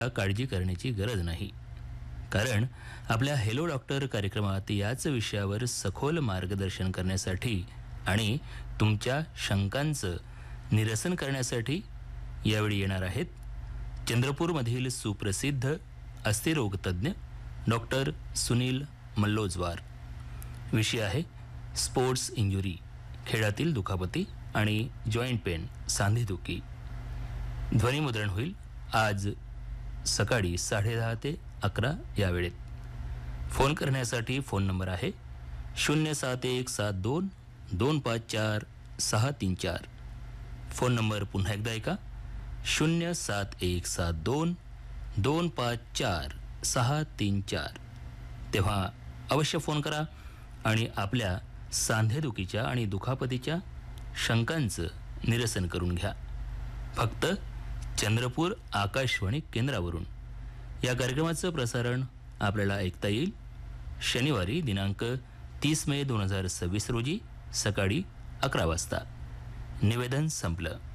काळजी करण्याची गरज नाही, कारण आपल्या हेलो डॉक्टर कार्यक्रमात याच विषयावर सखोल मार्गदर्शन करण्यासाठी आणि तुमच्या शंकांचं निरसन करण्यासाठी यावेळी येणार आहेत चंद्रपूरमधील सुप्रसिद्ध अस्थिरोग तज्ज्ञ डॉक्टर सुनील मल्लोजवार. विषय आहे स्पोर्ट्स इंजुरी, खेळातील दुखापती आणि जॉईंट पेन, सांधेदुखी. ध्वनिमुद्रण होईल आज सकाळी 10:30 ते 11 या वेळेत. फोन करण्यासाठी फोन नंबर आहे 07172254634. फोन नंबर पुन्हा एकदा ऐका 07172254634. तेव्हा अवश्य फोन करा आणि आपल्या सांधेदुखीच्या आणि दुखापतीच्या शंकांचं निरसन करून घ्या. फक्त चंद्रपूर आकाशवाणी केंद्रावरून. या कार्यक्रमाचं प्रसारण आपल्याला ऐकता येईल शनिवारी दिनांक 30 मे 2026 रोजी सकाळी 11 वाजता. निवेदन संपलं.